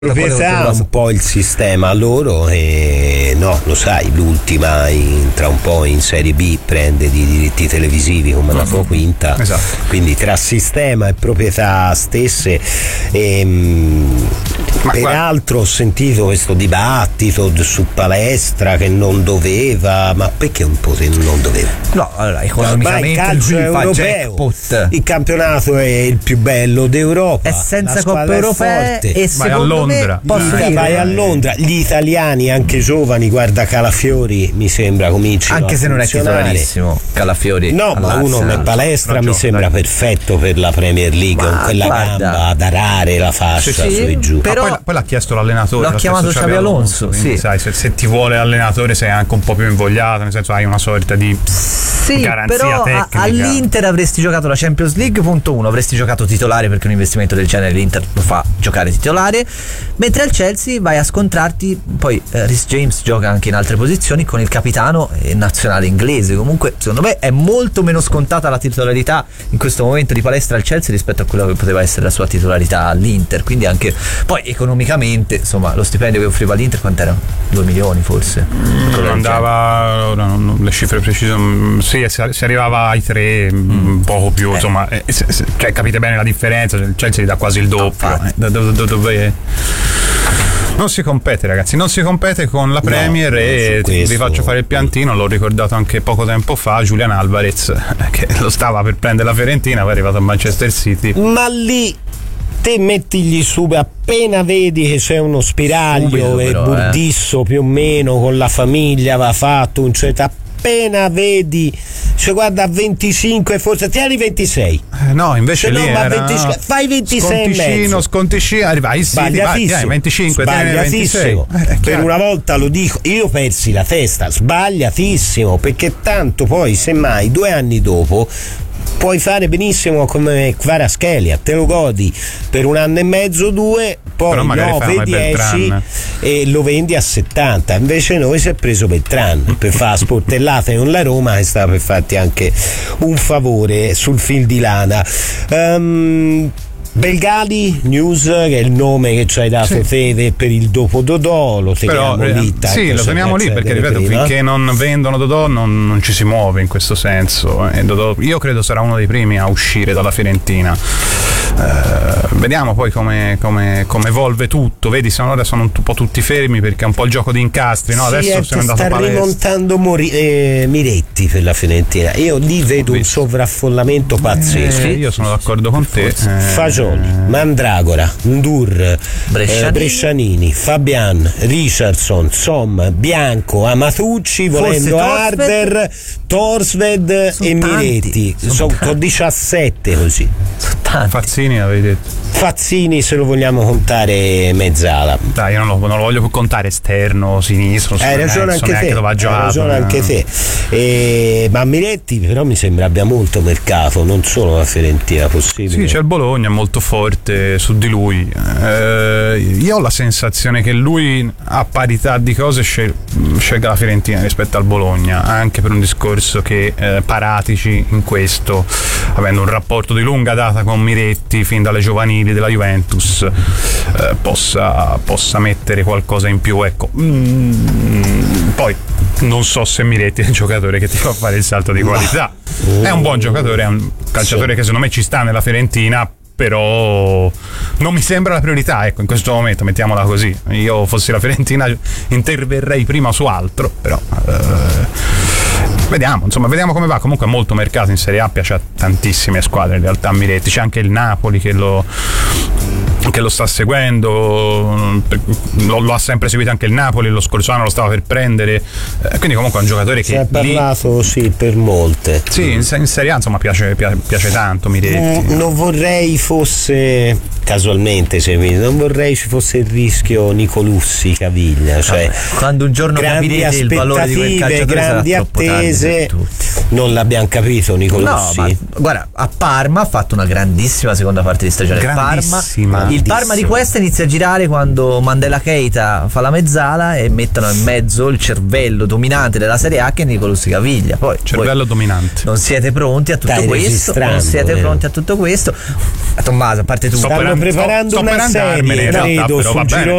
proprietà un po' il sistema loro, e no, lo sai, l'ultima tra un po' in Serie B prende di diritti televisivi come la sua quinta, esatto. Quindi tra sistema e proprietà stesse, peraltro ho sentito questo dibattito su Palestra che non doveva, ma perché un po' non doveva? No, allora economicamente il calcio è europeo, il campionato è il più bello d'Europa, è senza coppe europee e vai a Londra, vai a Londra. Gli italiani anche giovani, guarda Calafiori mi sembra comincia, anche se non è titolarissimo Calafiori, no, ma uno come Palestra mi sembra perfetto per la Premier League, con quella gamba ad arare la fascia su e giù. Però poi l'ha chiesto l'allenatore, l'ha chiamato Xabi Alonso, quindi, sai, se ti vuole l'allenatore sei anche un po' più invogliato, nel senso hai una sorta di garanzia però tecnica. All'Inter avresti giocato la Champions League, punto 1, avresti giocato titolare, perché un investimento del genere l'Inter lo fa giocare titolare, mentre al Chelsea vai a scontrarti, poi Reece James gioca anche in altre posizioni con il capitano nazionale inglese. Comunque secondo me è molto meno scontata la titolarità in questo momento di Palestra al Chelsea rispetto a quello che poteva essere la sua titolarità all'Inter, quindi anche poi economicamente, insomma, lo stipendio che offriva all'Inter quant'era? 2 milioni forse? Andava, le cifre precise, sì, si arrivava ai 3, poco più, insomma, cioè, capite bene la differenza, il Chelsea gli dà quasi il doppio, dove non si compete, ragazzi, non si compete con la Premier, e vi faccio fare il piantino. L'ho ricordato anche poco tempo fa, Julian Alvarez, che lo stava per prendere la Fiorentina, poi è arrivato a Manchester City, ma lì te mettigli su, appena vedi che c'è uno spiraglio e Burdisso più o meno con la famiglia va fatto un certo, appena vedi, cioè guarda, 25 forse, tieni 26, no, invece lì era 25, fai 26 e mezzo, sconticino, arrivai, sbagliatissimo, 25, sbagliatissimo, per una volta lo dico, io persi la testa, sbagliatissimo, perché tanto poi semmai 2 anni dopo puoi fare benissimo come Kvaratskhelia, te lo godi per 1 anno e mezzo, 2, poi 9-10 e lo vendi a 70. Invece noi si è preso Beltran per fare la sportellata con la Roma, che stava per farti anche un favore sul fil di lana. Belgali News, che è il nome che ci hai dato te per il dopo Dodò, lo teniamo lì. Sì, lo teniamo lì perché, ripeto, finché non vendono Dodò non ci si muove in questo senso. E Dodò, io credo, sarà uno dei primi a uscire dalla Fiorentina. Vediamo poi come evolve tutto. Vedi, ora sono un po' tutti fermi perché è un po' il gioco di incastri, no? Adesso se ne è andato sta rimontando Miretti per la Fiorentina. Io lì vedo un sovraffollamento pazzesco. Io sono d'accordo con te. Fagioli, Mandragora, Ndur, Brescianini, Fabian, Richardson, Som, Bianco, Amatucci, volendo Harder, Torsved e Miretti. Sono 17 così. Fazzini avevi detto? Fazzini, se lo vogliamo contare mezzala. Dai, io non lo voglio più contare esterno, sinistro. Hai ragione anche te. Hai ragione anche te. Ma Miretti però mi sembra abbia molto mercato, non solo la Fiorentina possibile. Sì, c'è il Bologna molto forte su di lui. Io ho la sensazione che lui, a parità di cose, scelga la Fiorentina rispetto al Bologna, anche per un discorso che Paratici in questo, avendo un rapporto di lunga data con Miretti fin dalle giovanili della Juventus, possa mettere qualcosa in più, ecco. Poi non so se Miretti è un giocatore che ti fa fare il salto di qualità. È un buon giocatore, è un calciatore che secondo me ci sta nella Fiorentina, però non mi sembra la priorità, ecco, in questo momento, mettiamola così. Io fossi la Fiorentina interverrei prima su altro, però vediamo come va. Comunque molto mercato in Serie A, piace a tantissime squadre in realtà Miretti. C'è anche il Napoli che lo sta seguendo, lo ha sempre seguito anche il Napoli, lo scorso anno lo stava per prendere, quindi comunque è un giocatore che si è parlato per molte. Sì, in Serie A insomma piace tanto Miretti. Non vorrei fosse, casualmente non vorrei ci fosse il rischio Nicolussi Caviglia, cioè quando un giorno capirete il valore di quel calciatore, grandi attese, non l'abbiamo capito Nicolussi. No, ma guarda, a Parma ha fatto una grandissima seconda parte di stagione. Il Parma di questa inizia a girare quando Mandela Keita fa la mezzala e mettono in mezzo il cervello dominante della Serie A, che è Nicolussi Caviglia. Poi cervello dominante. Non siete pronti a tutto questo? Non siete pronti a tutto questo? Tommaso, a parte tu, stanno preparando sto per una andarmene, serie, in realtà, credo, però sul va bene. girone